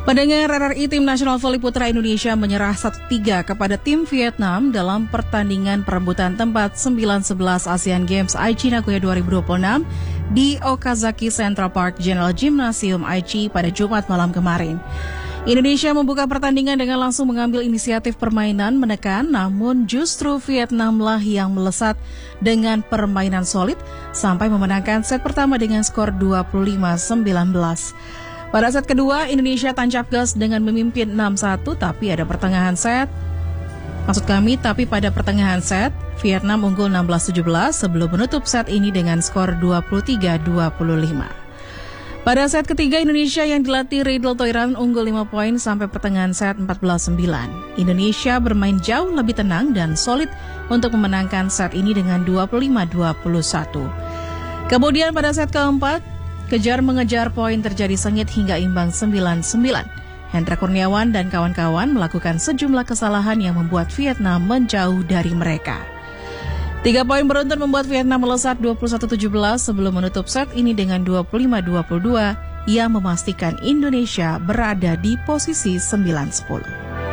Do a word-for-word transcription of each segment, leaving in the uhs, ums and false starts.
Pendengar R R I, Tim Nasional Voli Putra Indonesia menyerah satu tiga kepada tim Vietnam dalam pertandingan perebutan tempat sembilan sebelas Asian Games Aichi Nagoya dua ribu dua puluh enam di Okazaki Central Park General Gymnasium Aichi pada Jumat malam kemarin. Indonesia membuka pertandingan dengan langsung mengambil inisiatif permainan menekan, namun justru Vietnamlah yang melesat dengan permainan solid sampai memenangkan set pertama dengan skor dua puluh lima sembilan belas. Pada set kedua, Indonesia tancap gas dengan memimpin enam satu, tapi ada pertengahan set. Maksud kami, tapi pada pertengahan set, Vietnam unggul enam belas tujuh belas sebelum menutup set ini dengan skor dua puluh tiga dua puluh lima. Pada set ketiga, Indonesia yang dilatih Riedel Toiran unggul lima poin sampai pertengahan set empat belas sembilan. Indonesia bermain jauh lebih tenang dan solid untuk memenangkan set ini dengan dua puluh lima dua puluh satu. Kemudian pada set keempat, kejar mengejar poin terjadi sengit hingga imbang sembilan sembilan. Hendra Kurniawan dan kawan-kawan melakukan sejumlah kesalahan yang membuat Vietnam menjauh dari mereka. Tiga poin beruntun membuat Vietnam melesat dua puluh satu tujuh belas sebelum menutup set ini dengan dua puluh lima dua puluh dua yang memastikan Indonesia berada di posisi sembilan sepuluh.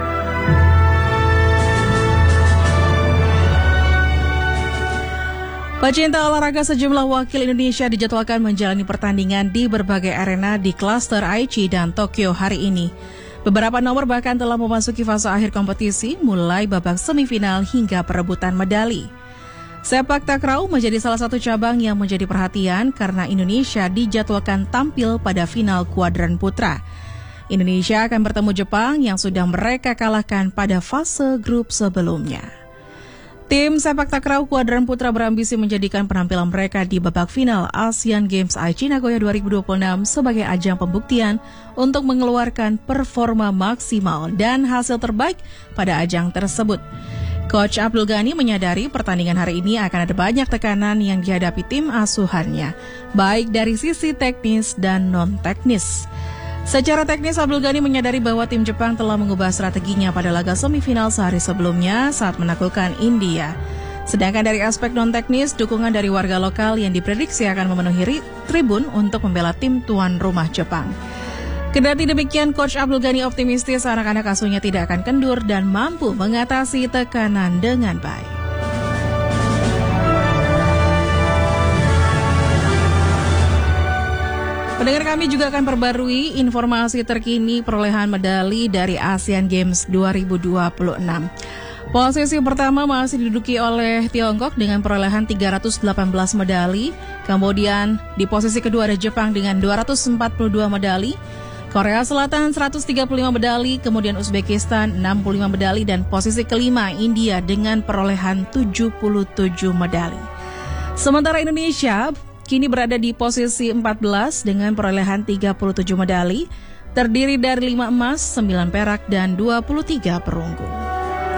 Pecinta olahraga, sejumlah wakil Indonesia dijadwalkan menjalani pertandingan di berbagai arena di klaster Aichi dan Tokyo hari ini. Beberapa nomor bahkan telah memasuki fase akhir kompetisi, mulai babak semifinal hingga perebutan medali. Sepak takraw menjadi salah satu cabang yang menjadi perhatian karena Indonesia dijadwalkan tampil pada final kuadran putra. Indonesia akan bertemu Jepang yang sudah mereka kalahkan pada fase grup sebelumnya. Tim sepak takraw kuadran putra berambisi menjadikan penampilan mereka di babak final Asian Games Aichi Nagoya dua ribu dua puluh enam sebagai ajang pembuktian untuk mengeluarkan performa maksimal dan hasil terbaik pada ajang tersebut. Coach Abdul Ghani menyadari pertandingan hari ini akan ada banyak tekanan yang dihadapi tim asuhannya, baik dari sisi teknis dan non-teknis. Secara teknis, Abdul Ghani menyadari bahwa tim Jepang telah mengubah strateginya pada laga semifinal sehari sebelumnya saat menaklukkan India. Sedangkan dari aspek non-teknis, dukungan dari warga lokal yang diprediksi akan memenuhi tribun untuk membela tim tuan rumah Jepang. Kendati demikian, Coach Abdul Ghani optimistis anak-anak asuhnya tidak akan kendur dan mampu mengatasi tekanan dengan baik. Pendengar, kami juga akan perbarui informasi terkini perolehan medali dari Asian Games dua ribu dua puluh enam. Posisi pertama masih diduduki oleh Tiongkok dengan perolehan tiga ratus delapan belas medali. Kemudian di posisi kedua ada Jepang dengan dua ratus empat puluh dua medali. Korea Selatan seratus tiga puluh lima medali, kemudian Uzbekistan enam puluh lima medali, dan posisi kelima India dengan perolehan tujuh puluh tujuh medali. Sementara Indonesia kini berada di posisi empat belas dengan perolehan tiga puluh tujuh medali, terdiri dari lima emas, sembilan perak, dan dua puluh tiga perunggu.